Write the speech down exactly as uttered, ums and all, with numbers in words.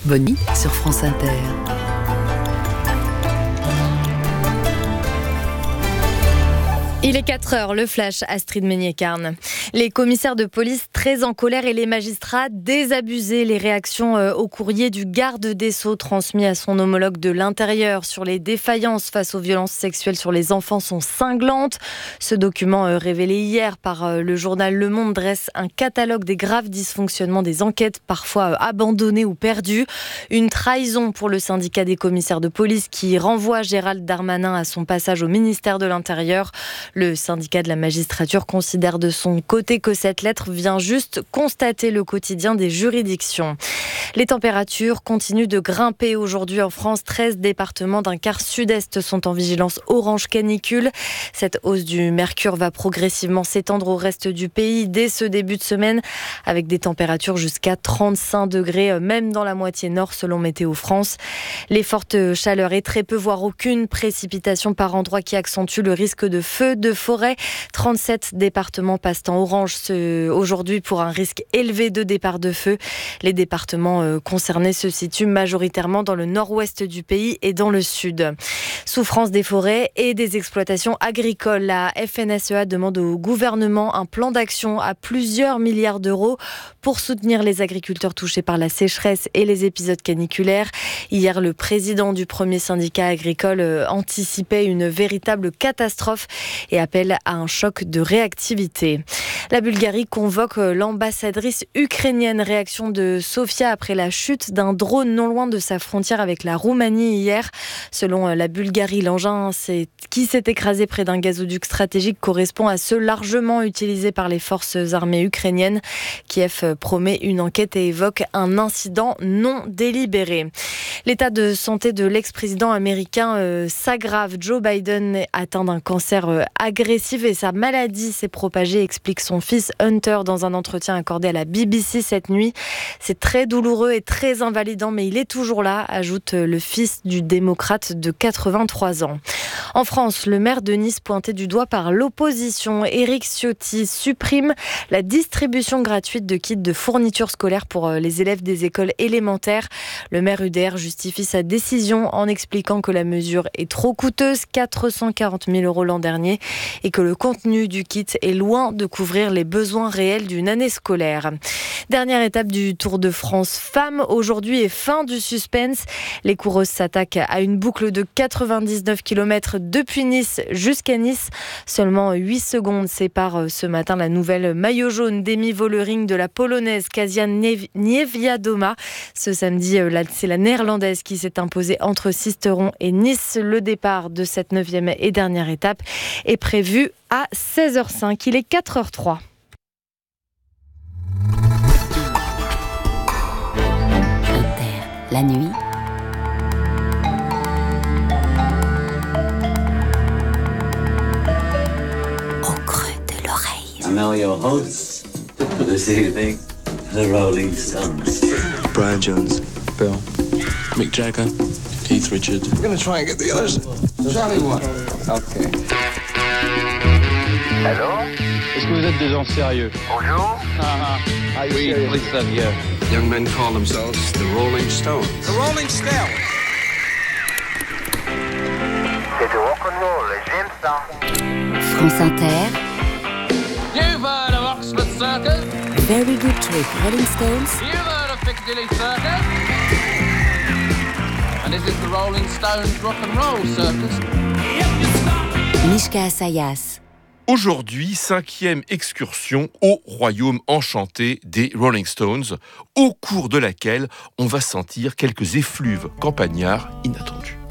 Bonne nuit sur France Inter. Il est quatre heures, le flash, Astrid Meignet-Carne. Les commissaires de police très en colère et les magistrats désabusés. Les réactions au courrier du garde des Sceaux transmis à son homologue de l'Intérieur sur les défaillances face aux violences sexuelles sur les enfants sont cinglantes. Ce document révélé hier par le journal Le Monde dresse un catalogue des graves dysfonctionnements des enquêtes, parfois abandonnées ou perdues. Une trahison pour le syndicat des commissaires de police qui renvoie Gérald Darmanin à son passage au ministère de l'Intérieur. Le syndicat de la magistrature considère de son côté que cette lettre vient juste constater le quotidien des juridictions. Les températures continuent de grimper aujourd'hui en France. treize départements d'un quart sud-est sont en vigilance orange canicule. Cette hausse du mercure va progressivement s'étendre au reste du pays dès ce début de semaine, avec des températures jusqu'à trente-cinq degrés, même dans la moitié nord selon Météo France. Les fortes chaleurs et très peu, voire aucune précipitation par endroit qui accentue le risque de feu de forêt. trente-sept départements passent en orange ce, aujourd'hui pour un risque élevé de départ de feu. Les départements euh, concernés se situent majoritairement dans le nord-ouest du pays et dans le sud. Souffrance des forêts et des exploitations agricoles. La F N S E A demande au gouvernement un plan d'action à plusieurs milliards d'euros pour soutenir les agriculteurs touchés par la sécheresse et les épisodes caniculaires. Hier, le président du premier syndicat agricole euh, anticipait une véritable catastrophe et appelle à un choc de réactivité. La Bulgarie convoque l'ambassadrice ukrainienne. Réaction de Sofia après la chute d'un drone non loin de sa frontière avec la Roumanie hier. Selon la Bulgarie, l'engin qui s'est écrasé près d'un gazoduc stratégique correspond à ceux largement utilisés par les forces armées ukrainiennes. Kiev promet une enquête et évoque un incident non délibéré. L'état de santé de l'ex-président américain euh, s'aggrave. Joe Biden est atteint d'un cancer euh, agressif et sa maladie s'est propagée, explique son fils Hunter dans un entretien accordé à la B B C cette nuit. C'est très douloureux et très invalidant, mais il est toujours là, ajoute le fils du démocrate de quatre-vingt-trois ans. En France, le maire de Nice pointé du doigt par l'opposition. Éric Ciotti supprime la distribution gratuite de kits de fournitures scolaires pour les élèves des écoles élémentaires. Le maire U D R justifie sa décision en expliquant que la mesure est trop coûteuse, quatre cent quarante mille euros l'an dernier, et que le contenu du kit est loin de couvrir les besoins réels d'une année scolaire. Dernière étape du Tour de France femmes aujourd'hui et fin du suspense. Les coureuses s'attaquent à une boucle de quatre-vingt-dix-neuf kilomètres depuis Nice jusqu'à Nice. Seulement huit secondes séparent ce matin la nouvelle maillot jaune d'Emi Vollering de la polonaise Kasia Niewiadoma. Ce samedi, c'est la néerlandaise qui s'est imposée entre Sisteron et Nice. Le départ de cette neuvième et dernière étape est prévu à seize heures cinq. Il est quatre heures trois. Inter, la nuit. Au creux de l'oreille. And now your hosts for this evening, the Rolling Stones. Brian Jones, Bill, Mick Jagger, Keith Richards. We're gonna try and get the others. Charlie one. Okay. Allô? Est-ce que vous êtes des gens sérieux? Bonjour? Ah, ah. Oui, oui, ça vient. Young men call themselves the Rolling Stones. The Rolling Stones. C'est du rock'n'roll, j'aime ça. France Inter. You've heard of Oxford Circus? Very good trip, Rolling Stones. You've heard of Piccadilly Circus? And this is the Rolling Stones rock'n'roll circus. Mishka Asayas. Aujourd'hui, cinquième excursion au royaume enchanté des Rolling Stones, au cours de laquelle on va sentir quelques effluves campagnards inattendus.